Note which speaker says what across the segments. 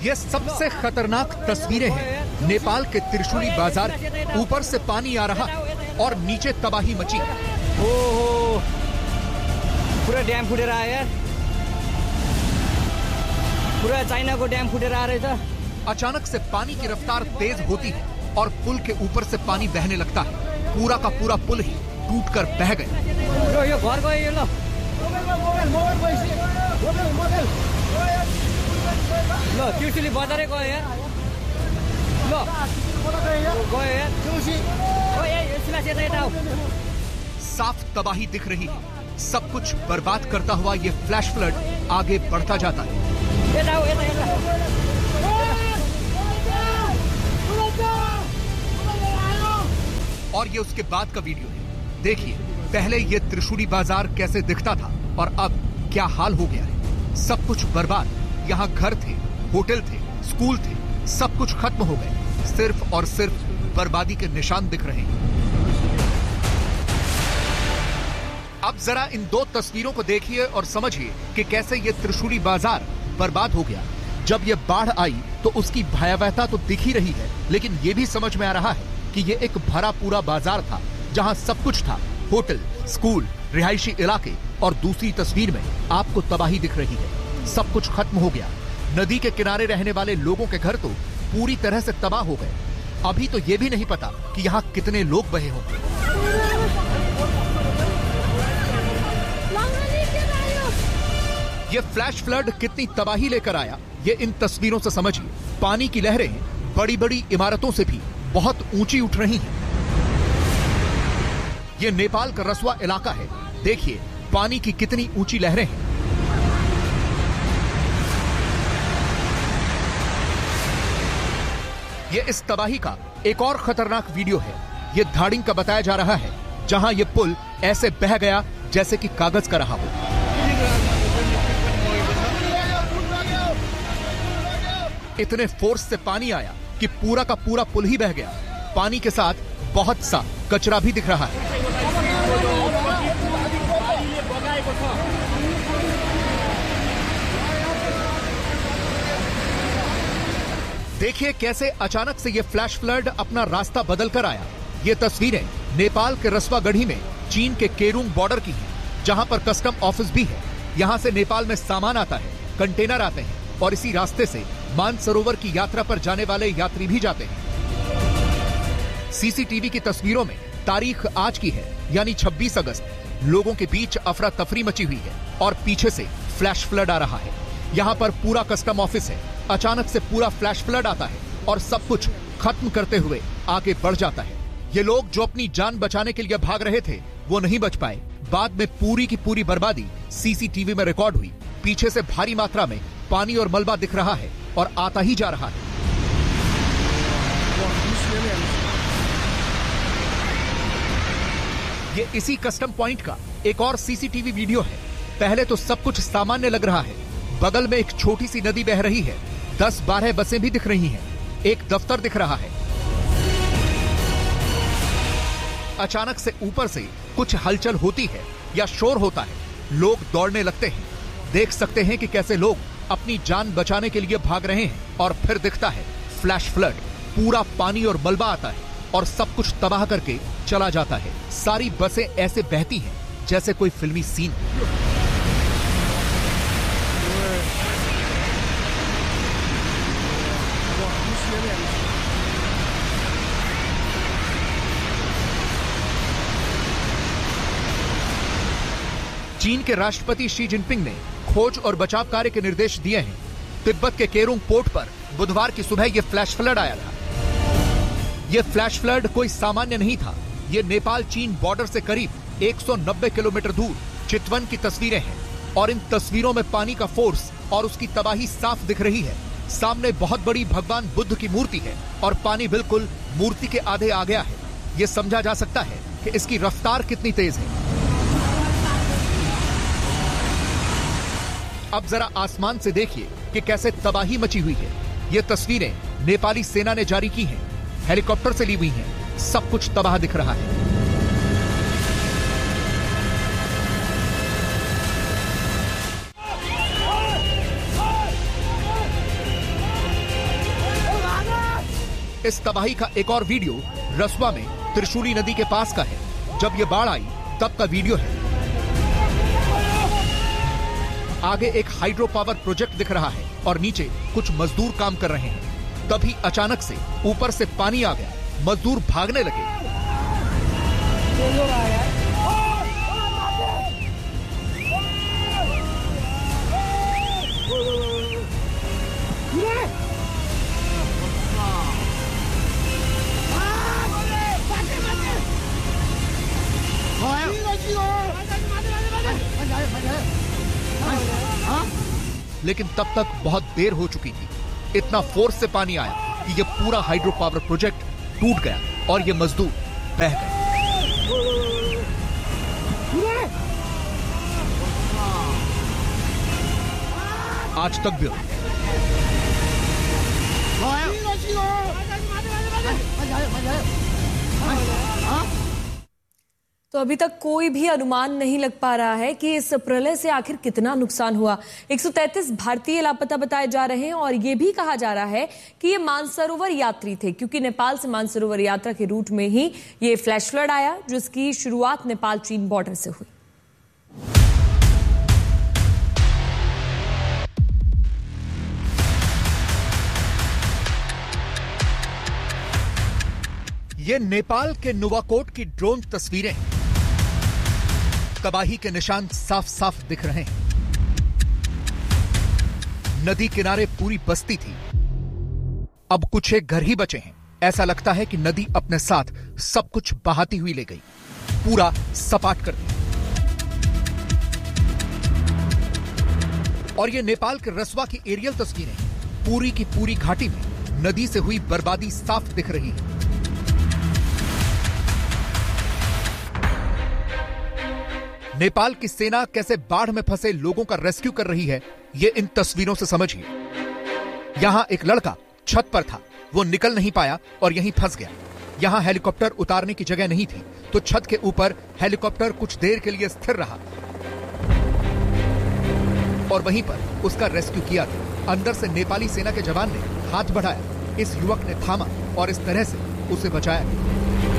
Speaker 1: ये सबसे खतरनाक तस्वीरें हैं नेपाल के त्रिशूली बाजार। ऊपर से पानी आ रहा और नीचे तबाही मची।
Speaker 2: ओहो, पूरा डैम फुटेर आयो यार, पूरा चाइना को डैम फुटेर आ रहा है।
Speaker 1: अचानक से पानी की रफ्तार तेज होती है और पुल के ऊपर से पानी बहने लगता है। पूरा का पूरा पुल ही टूटकर बह गया।
Speaker 2: यो घर गयो यो ल ल त्रिशुली बजारै गयो यार, ल गयो यार,
Speaker 1: साफ तबाही दिख रही है। सब कुछ बर्बाद करता हुआ ये फ्लैश फ्लड आगे बढ़ता जाता है। और ये उसके बाद का वीडियो है। देखिए पहले ये त्रिशूली बाजार कैसे दिखता था और अब क्या हाल हो गया है। सब कुछ बर्बाद। यहाँ घर थे, होटल थे, स्कूल थे, सब कुछ खत्म हो गए। सिर्फ और सिर्फ बर्बादी के निशान दिख रहे हैं। अब जरा इन दो तस्वीरों को देखिए और समझिए कि कैसे ये त्रिशूली बाजार बर्बाद हो गया। जब ये बाढ़ आई तो उसकी भयावहता तो दिख ही रही है, लेकिन ये भी समझ में आ रहा है कि ये एक भरा पूरा बाजार था जहां सब कुछ था, होटल, स्कूल, रिहायशी इलाके। और दूसरी तस्वीर में आपको तबाही दिख रही है। सब कुछ खत्म हो गया। नदी के किनारे रहने वाले लोगों के घर तो पूरी तरह से तबाह हो गए। अभी तो ये भी नहीं पता कि यहाँ कितने लोग बहे होंगे। ये फ्लैश फ्लड कितनी तबाही लेकर आया, ये इन तस्वीरों से समझिए। पानी की लहरें बड़ी बड़ी इमारतों से भी बहुत ऊंची उठ रही हैं। ये नेपाल का रसवा इलाका है। देखिए पानी की कितनी ऊंची लहरें हैं। ये इस तबाही का एक और खतरनाक वीडियो है। ये धाड़िंग का बताया जा रहा है, जहां ये पुल ऐसे बह गया जैसे कि कागज का रहा हो। इतने फोर्स से पानी आया कि पूरा का पूरा पुल ही बह गया। पानी के साथ बहुत सा कचरा भी दिख रहा है। देखिए कैसे अचानक से ये फ्लैश फ्लड अपना रास्ता बदल कर आया। ये तस्वीरें नेपाल के रसवागढ़ी में चीन के केरुंग बॉर्डर की हैं, जहां पर कस्टम ऑफिस भी है। यहां से नेपाल में सामान आता है, कंटेनर आते हैं और इसी रास्ते से मानसरोवर की यात्रा पर जाने वाले यात्री भी जाते हैं। सीसीटीवी की तस्वीरों में तारीख आज की है, यानी 26 अगस्त। लोगों के बीच अफरा तफरी मची हुई है और पीछे से फ्लैश फ्लड आ रहा है। यहाँ पर पूरा कस्टम ऑफिस है। अचानक से पूरा फ्लैश फ्लड आता है और सब कुछ खत्म करते हुए आगे बढ़ जाता है। ये लोग जो अपनी जान बचाने के लिए भाग रहे थे, वो नहीं बच पाए। बाद में पूरी की पूरी बर्बादी सीसीटीवी में रिकॉर्ड हुई। पीछे से भारी मात्रा में पानी और मलबा दिख रहा है और आता ही जा रहा है। ये इसी कस्टम पॉइंट का एक और सीसीटीवी वीडियो है। पहले तो सब कुछ सामान्य लग रहा है। बगल में एक छोटी सी नदी बह रही है। 10-12 बसें भी दिख रही हैं। एक दफ्तर दिख रहा है। अचानक से ऊपर से कुछ हलचल होती है या शोर होता है। लोग दौड़ने लगते हैं। देख सकते हैं कि कैसे लोग अपनी जान बचाने के लिए भाग रहे हैं और फिर दिखता है फ्लैश फ्लड। पूरा पानी और मलबा आता है और सब कुछ तबाह करके चला जाता है। सारी बसें ऐसे बहती हैं जैसे कोई फिल्मी सीन। चीन के राष्ट्रपति शी जिनपिंग ने खोज और बचाव कार्य के निर्देश दिए हैं। तिब्बत के केरुंग पोर्ट पर बुधवार की सुबह यह फ्लैश फ्लड आया था। यह फ्लैश फ्लड कोई सामान्य नहीं था। यह नेपाल चीन बॉर्डर से करीब 190 किलोमीटर दूर चितवन की तस्वीरें हैं और इन तस्वीरों में पानी का फोर्स और उसकी तबाही साफ दिख रही है। सामने बहुत बड़ी भगवान बुद्ध की मूर्ति है और पानी बिल्कुल मूर्ति के आधे आ गया है। यह समझा जा सकता है कि इसकी रफ्तार कितनी तेज है। अब जरा आसमान से देखिए कि कैसे तबाही मची हुई है। ये तस्वीरें नेपाली सेना ने जारी की हैं, हेलीकॉप्टर से ली हुई हैं। सब कुछ तबाह दिख रहा है। इस तबाही का एक और वीडियो रसवा में त्रिशूली नदी के पास का है। जब ये बाढ़ आई तब का वीडियो है। आगे एक हाइड्रो पावर प्रोजेक्ट दिख रहा है और नीचे कुछ मजदूर काम कर रहे हैं। तभी अचानक से ऊपर से पानी आ गया। मजदूर भागने लगे। लेकिन तब तक बहुत देर हो चुकी थी। इतना फोर्स से पानी आया कि यह पूरा हाइड्रो पावर प्रोजेक्ट टूट गया और ये मजदूर बह गए। आज तक भी
Speaker 3: तो अभी तक कोई भी अनुमान नहीं लग पा रहा है कि इस प्रलय से आखिर कितना नुकसान हुआ। 133 भारतीय लापता बताए जा रहे हैं और यह भी कहा जा रहा है कि ये मानसरोवर यात्री थे, क्योंकि नेपाल से मानसरोवर यात्रा के रूट में ही ये फ्लैश फ्लड आया, जिसकी शुरुआत नेपाल चीन बॉर्डर से हुई।
Speaker 1: ये नेपाल के नुवाकोट की ड्रोन तस्वीरें हैं। तबाही के निशान साफ साफ दिख रहे हैं। नदी किनारे पूरी बस्ती थी। अब कुछ एक घर ही बचे हैं। ऐसा लगता है कि नदी अपने साथ सब कुछ बहाती हुई ले गई, पूरा सपाट कर दिया। और ये नेपाल के रसवा की एरियल तस्वीरें हैं। पूरी की पूरी घाटी में नदी से हुई बर्बादी साफ दिख रही है। नेपाल की सेना कैसे बाढ़ में फंसे लोगों का रेस्क्यू कर रही है, ये इन तस्वीरों से समझिए। यहां एक लड़का छत पर था, वो निकल नहीं पाया और यहीं फंस गया। यहां हेलीकॉप्टर उतारने की जगह नहीं थी, तो छत के ऊपर हेलीकॉप्टर कुछ देर के लिए स्थिर रहा और वहीं पर उसका रेस्क्यू किया गया। अंदर से नेपाली सेना के जवान ने हाथ बढ़ाया, इस युवक ने थामा और इस तरह से उसे बचाया गया।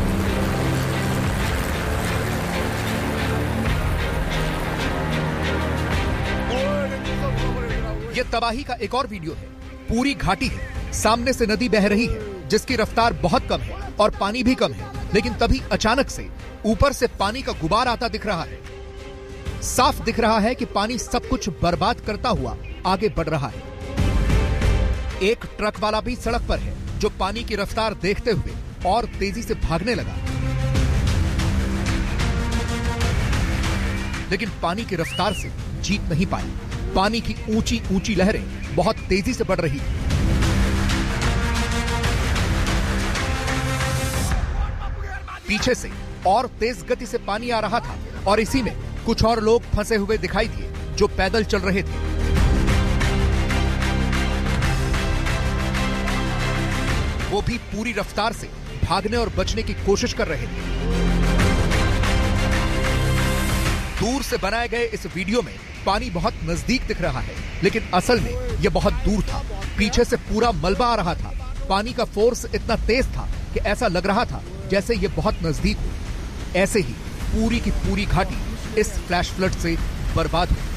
Speaker 1: ये तबाही का एक और वीडियो है। पूरी घाटी है, सामने से नदी बह रही है जिसकी रफ्तार बहुत कम है और पानी भी कम है, लेकिन तभी अचानक से ऊपर से पानी का गुबार आता दिख रहा है। साफ दिख रहा है कि पानी सब कुछ बर्बाद करता हुआ आगे बढ़ रहा है। एक ट्रक वाला भी सड़क पर है जो पानी की रफ्तार देखते हुए और तेजी से भागने लगा, लेकिन पानी की रफ्तार से जीत नहीं पाई। पानी की ऊंची ऊंची लहरें बहुत तेजी से बढ़ रही थी। पीछे से और तेज गति से पानी आ रहा था और इसी में कुछ और लोग फंसे हुए दिखाई दिए जो पैदल चल रहे थे। वो भी पूरी रफ्तार से भागने और बचने की कोशिश कर रहे थे। दूर से बनाए गए इस वीडियो में पानी बहुत नजदीक दिख रहा है, लेकिन असल में यह बहुत दूर था। पीछे से पूरा मलबा आ रहा था। पानी का फोर्स इतना तेज था कि ऐसा लग रहा था जैसे यह बहुत नजदीक हो। ऐसे ही पूरी की पूरी घाटी इस फ्लैश फ्लड से बर्बाद हुई।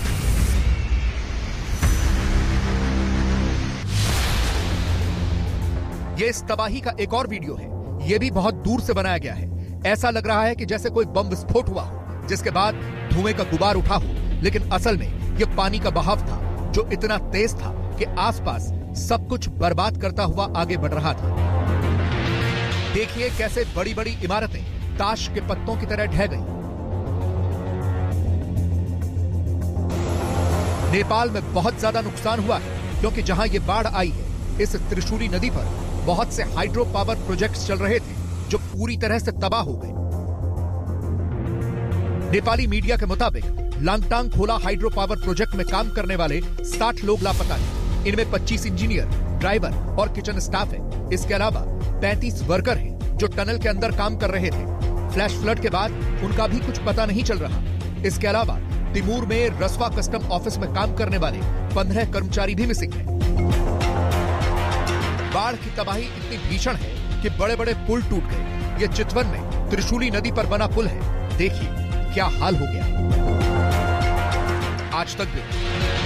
Speaker 1: यह इस तबाही का एक और वीडियो है। यह भी बहुत दूर से बनाया गया है। ऐसा लग रहा है कि जैसे कोई बम विस्फोट हुआ हो, जिसके बाद धुएं का गुबार उठा हो, लेकिन असल में यह पानी का बहाव था जो इतना तेज था कि आसपास सब कुछ बर्बाद करता हुआ आगे बढ़ रहा था। देखिए कैसे बड़ी बड़ी इमारतें ताश के पत्तों की तरह ढह गई। नेपाल में बहुत ज्यादा नुकसान हुआ है, क्योंकि जहां ये बाढ़ आई है, इस त्रिशूली नदी पर बहुत से हाइड्रो पावर प्रोजेक्ट्स चल रहे थे जो पूरी तरह से तबाह हो गए। नेपाली मीडिया के मुताबिक लांगटांग खोला हाइड्रो पावर प्रोजेक्ट में काम करने वाले 60 लोग लापता हैं। इनमें 25 इंजीनियर, ड्राइवर और किचन स्टाफ है। इसके अलावा 35 वर्कर हैं जो टनल के अंदर काम कर रहे थे। फ्लैश फ्लड के बाद उनका भी कुछ पता नहीं चल रहा। इसके अलावा तिमूर में रसवा कस्टम ऑफिस में काम करने वाले 15 कर्मचारी भी मिसिंग हैं। बाढ़ की तबाही इतनी भीषण है कि बड़े बड़े पुल टूट गए। ये चितवन में त्रिशूली नदी पर बना पुल है। देखिए क्या हाल हो गया है। आज तक